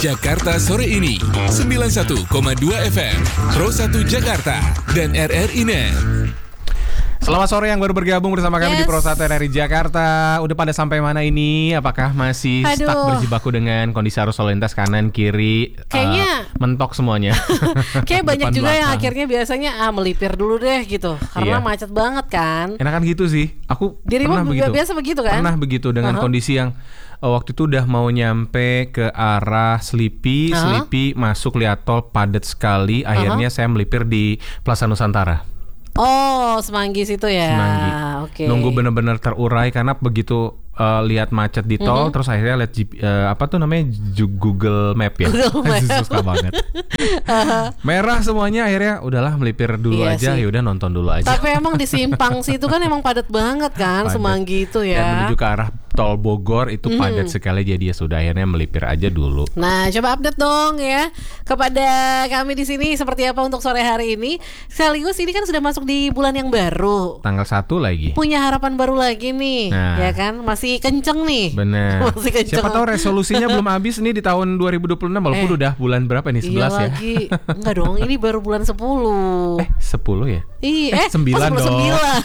Jakarta sore ini 91,2 FM Pro 1 Jakarta dan RRI Net. Selamat sore yang baru bergabung bersama kami di Pro 1 RRI Jakarta. Udah pada sampai mana ini? Apakah masih stuck berjibaku dengan kondisi arus lalu lintas kanan kiri? Kayaknya mentok semuanya. Kayak banyak juga yang akhirnya biasanya melipir dulu deh gitu. Karena macet banget kan. Enakan gitu sih. Aku dirimu pernah begitu. Biasa begitu kan? Pernah begitu dengan kondisi yang waktu itu udah mau nyampe ke arah Slipi, Slipi masuk lihat tol padat sekali. Akhirnya saya melipir di Plaza Nusantara. Oh, Semanggi situ ya. Semanggi. Oke. Nunggu benar-benar terurai karena begitu lihat macet di tol, terus akhirnya lihat apa tuh namanya Google Map ya. Google Map. Susah banget. Merah semuanya, akhirnya udahlah melipir dulu aja. Ya udah nonton dulu aja. Tapi emang di simpang situ kan emang padat banget kan, padat. Semanggi itu ya. Dan menuju ke arah tol Bogor itu padat sekali, jadi ya sudah akhirnya melipir aja dulu. Nah, coba update dong ya kepada kami di sini seperti apa untuk sore hari ini. Sekaligus ini kan sudah masuk di bulan yang baru. Tanggal 1 lagi. Punya harapan baru lagi nih, ya kan? Masih kenceng nih. Bener. Masih kenceng. Siapa tahu resolusinya belum habis nih di tahun 2026 walaupun udah bulan berapa nih? 11 iya ya? lagi. Enggak dong, ini baru bulan 10. 10 ya? 9 dong.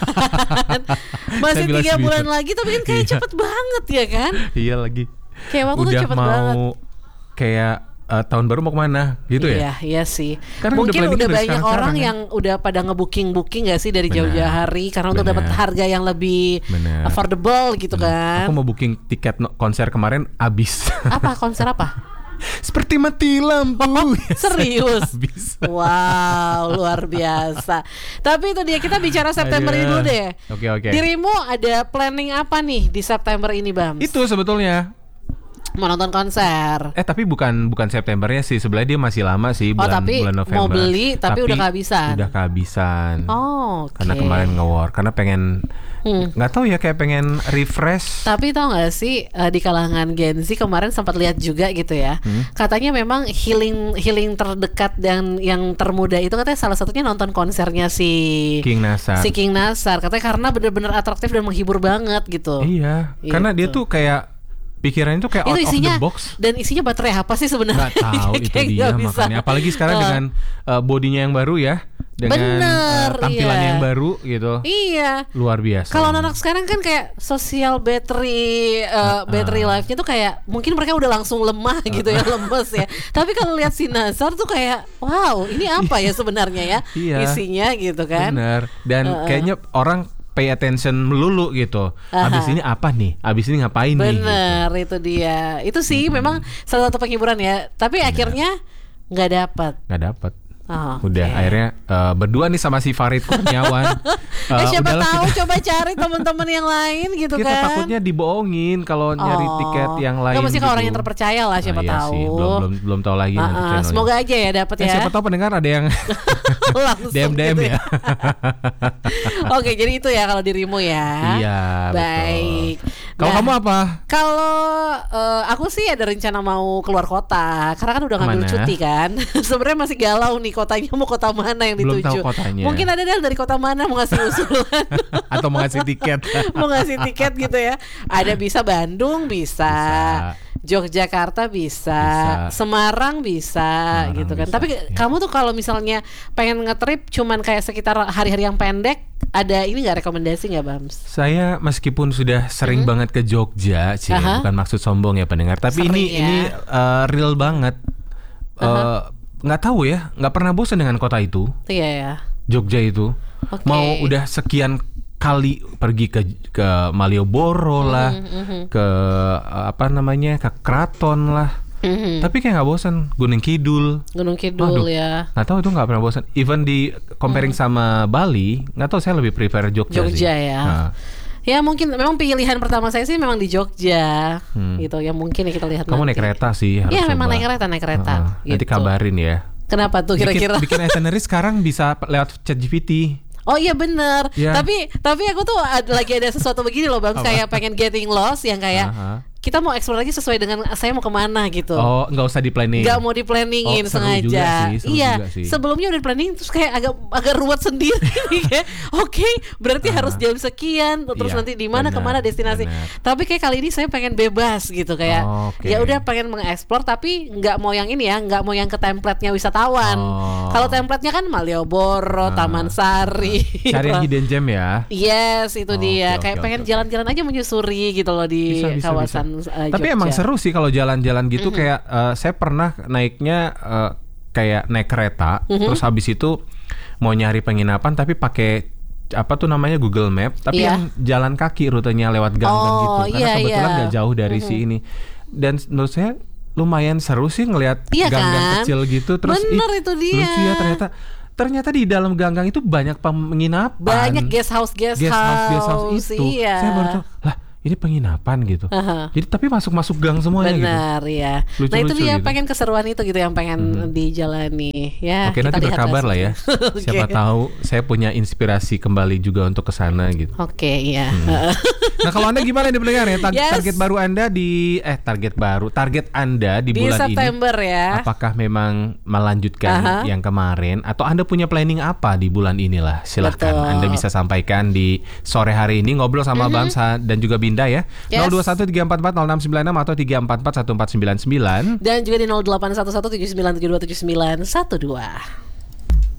9. Masih 3 bulan lagi tapi kan kayak cepet banget ya kan? Iya lagi. Kayak waktu tuh cepet banget. Kayak tahun baru mau kemana gitu ya? Iya sih. Karena mungkin udah banyak orang kan? yang udah pada nge-booking gak sih dari jauh-jauh hari karena untuk dapat harga yang lebih affordable gitu kan. Aku mau booking tiket konser kemarin habis. Apa konser apa? Seperti mati lampu. Serius? Wow, luar biasa. Tapi itu dia, kita bicara September ini dulu deh. Oke. Dirimu ada planning apa nih di September ini, Bams? Itu sebetulnya mau nonton konser. Tapi bukan Septembernya sih, sebenarnya dia masih lama sih, bulan November. Mau beli tapi udah kehabisan. Karena kemarin nge-war, karena pengen nggak tahu ya, kayak pengen refresh. Tapi tau gak sih di kalangan Gen Z kemarin sempat lihat juga gitu ya. Katanya memang healing terdekat dan yang termuda itu katanya salah satunya nonton konsernya si King Nasar. Katanya karena benar-benar atraktif dan menghibur banget gitu. Iya, gitu. Karena dia tuh kayak pikirannya tuh kayak out isinya, of the box. Dan isinya baterai apa sih sebenarnya? Gak tahu itu dia makanya. Apalagi sekarang dengan bodinya yang baru ya, dengan tampilannya yang baru gitu. Iya. Luar biasa. Kalau anak sekarang kan kayak social battery life-nya tuh kayak mungkin mereka udah langsung lemah gitu ya, lemes ya. Tapi kalau lihat si Nasar tuh kayak wow, ini apa ya sebenarnya ya isinya gitu kan. Bener. Dan kayaknya orang pay attention melulu gitu. Abis ini apa nih? Abis ini ngapain nih? Bener, gitu. Itu dia. Itu sih memang salah satu penghiburan ya. Tapi akhirnya nggak dapat. Udah akhirnya berdua nih sama si Farid Kurniawan. Siapa tahu coba cari teman-teman yang lain gitu kita kan. Kita takutnya dibohongin kalau nyari tiket yang lain. Gak mesti gitu. Orang yang terpercaya lah, siapa tahu. Sih, belum tahu lagi nanti semoga aja ya dapat ya. Siapa tahu pendengar ada yang DM gitu ya. Oke, jadi itu ya kalau dirimu ya. Iya. Baik. Kalau kamu apa? Kalau aku sih ada rencana mau keluar kota karena kan udah ngambil cuti kan. Sebenarnya masih galau nih kotanya, mau kota mana yang dituju. Belum tahu kotanya. Mungkin ada dari kota mana mau ngasih usulan. Atau mau ngasih tiket. Mau ngasih tiket gitu ya. Ada bisa Bandung bisa. Yogyakarta bisa. Semarang bisa gitu kan. Tapi kamu tuh kalau misalnya pengen ngetrip cuman kayak sekitar hari-hari yang pendek, ada ini nggak rekomendasi nggak, Bams? Saya meskipun sudah sering banget ke Jogja, bukan maksud sombong ya pendengar, tapi ini real banget. Nggak tahu ya, nggak pernah bosan dengan kota itu. Iya ya. Jogja itu. Mau udah sekian kali pergi ke Malioboro lah, ke ke Kraton lah. Tapi kayak nggak bosan. Gunung Kidul ya. Nggak tahu itu nggak pernah bosan. Even di comparing sama Bali, nggak tahu, saya lebih prefer Jogja sih. Ya. Ya mungkin memang pilihan pertama saya sih memang di Jogja gitu ya, mungkin ya kita lihat. Kamu naik kereta sih. Iya memang naik kereta. Nanti kabarin ya. Kenapa tuh kira-kira? Bikin itinerary sekarang bisa lewat ChatGPT. Oh iya benar. Tapi aku tuh lagi ada sesuatu begini loh Bang, kayak pengen getting lost yang kayak kita mau explore lagi sesuai dengan saya mau kemana gitu. Oh, nggak usah di planning. Nggak mau di planningin sengaja. Iya, sebelumnya udah di planning terus kayak agak ruwet sendiri. Kayak oke, berarti harus jam sekian, terus nanti di mana kemana destinasi. Tapi kayak kali ini saya pengen bebas gitu kayak. Ya udah pengen mengeksplor tapi nggak mau yang ini ya, nggak mau yang ke template-nya wisatawan. Kalau template-nya kan Malioboro, Taman Sari. Cari yang hidden gem ya. Yes, itu dia. Kayak pengen jalan-jalan aja menyusuri gitu loh di kawasan. Tapi emang seru sih kalau jalan-jalan gitu. Kayak saya pernah naiknya kayak naik kereta, terus habis itu mau nyari penginapan tapi pakai apa tuh namanya Google Map, tapi yang jalan kaki rutenya lewat gang-gang gitu. Karena kebetulan nggak jauh dari si ini. Dan menurut saya lumayan seru sih ngelihat gang-gang kecil gitu. Terus itu dia. Lucu ya ternyata di dalam gang-gang itu banyak penginapan. Banyak guest house itu. Iya. Saya baru tahu, lah ini penginapan gitu. Jadi tapi masuk gang semuanya gitu. Benar ya. Nah itu dia gitu. Pengen keseruan itu gitu yang pengen dijalani ya. Oke, nanti berkabar lah ya. Siapa tahu saya punya inspirasi kembali juga untuk kesana gitu. Oke, iya. Nah kalau Anda gimana nih pendengar ya? Target baru Anda target Anda di bulan September ini. Ya. Apakah memang melanjutkan yang kemarin atau Anda punya planning apa di bulan inilah? Silakan Anda bisa sampaikan di sore hari ini ngobrol sama Bamsa dan juga Binda ya. 0213440696 atau 3441499 dan juga di 081179727912.